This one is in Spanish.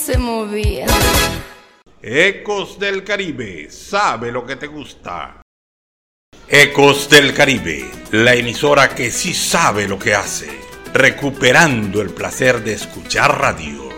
se movía. Ecos del Caribe, sabe lo que te gusta. Ecos del Caribe, la emisora que sí sabe lo que hace, recuperando el placer de escuchar radio.